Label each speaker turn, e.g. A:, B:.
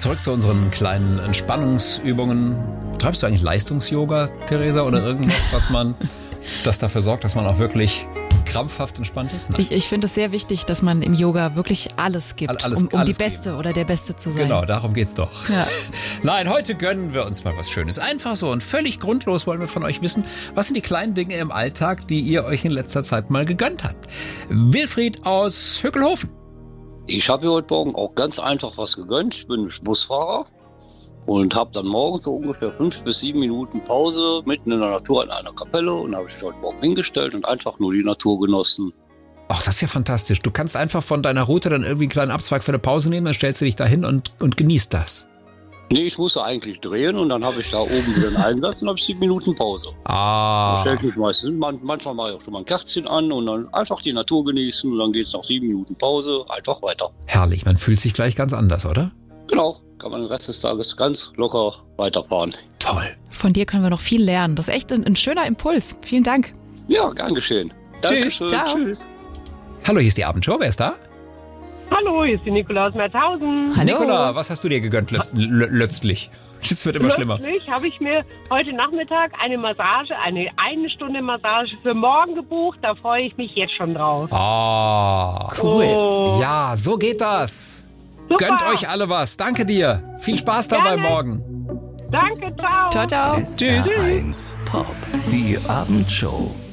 A: zurück zu unseren kleinen Entspannungsübungen. Treibst du eigentlich Leistungs-Yoga, Theresa, oder irgendwas, das dafür sorgt, dass man auch wirklich krampfhaft entspannt ist? Nein.
B: Ich finde es sehr wichtig, dass man im Yoga wirklich alles gibt, um die Beste geben. Oder der Beste zu sein.
A: Genau, darum geht's doch.
B: Ja.
A: Nein, heute gönnen wir uns mal was Schönes. Einfach so und völlig grundlos wollen wir von euch wissen, was sind die kleinen Dinge im Alltag, die ihr euch in letzter Zeit mal gegönnt habt. Wilfried aus Hückelhofen.
C: Ich habe mir heute Morgen auch ganz einfach was gegönnt. Ich bin Busfahrer und habe dann morgens so ungefähr 5 bis 7 Minuten Pause mitten in der Natur in einer Kapelle und habe mich heute Morgen hingestellt und einfach nur die Natur genossen.
A: Ach, das ist ja fantastisch. Du kannst einfach von deiner Route dann irgendwie einen kleinen Abzweig für eine Pause nehmen, dann stellst du dich da hin und genießt das.
C: Nee, ich musste eigentlich drehen und dann habe ich da oben wieder einen Einsatz und habe ich 7 Minuten Pause. Da stelle ich mich meistens, manchmal mache ich auch schon mal ein Kerzchen an und dann einfach die Natur genießen und dann geht es nach 7 Minuten Pause einfach weiter.
A: Herrlich, man fühlt sich gleich ganz anders, oder?
C: Genau, kann man den Rest des Tages ganz locker weiterfahren.
A: Toll.
B: Von dir können wir noch viel lernen. Das ist echt ein schöner Impuls. Vielen Dank.
C: Ja, gern geschehen. Dankeschön.
B: Ciao.
C: Tschüss.
A: Hallo, hier ist die Abendshow. Wer ist da?
D: Hallo, hier ist die Nicola aus Merzhausen.
B: Hallo.
A: Nicola, was hast du dir gegönnt letztlich? Es wird immer schlimmer.
D: Plötzlich habe ich mir heute Nachmittag eine Massage, eine Stunde Massage für morgen gebucht. Da freue ich mich jetzt schon drauf.
B: Cool.
D: Oh.
A: Ja, so geht das.
D: Super.
A: Gönnt euch alle was. Danke dir. Viel Spaß dabei
D: Gerne.
A: morgen.
D: Danke, ciao.
B: Ciao, ciao.
A: Tschüss.
E: SR1 Pop, die Abendshow.